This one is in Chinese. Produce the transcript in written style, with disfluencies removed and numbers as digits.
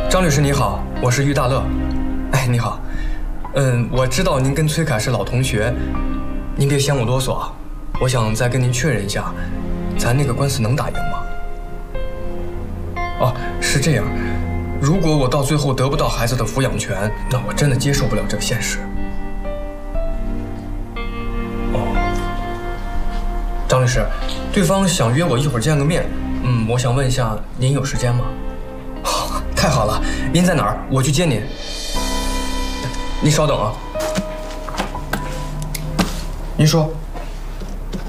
张律师你好，我是于大乐。哎，你好。我知道您跟崔凯是老同学，您别嫌我啰嗦啊。我想再跟您确认一下，咱那个官司能打赢吗？哦，是这样。如果我到最后得不到孩子的抚养权，那我真的接受不了这个现实。哦，张律师，对方想约我一会儿见个面。我想问一下，您有时间吗？哦，太好了，您在哪儿？我去接您。您稍等啊。您说。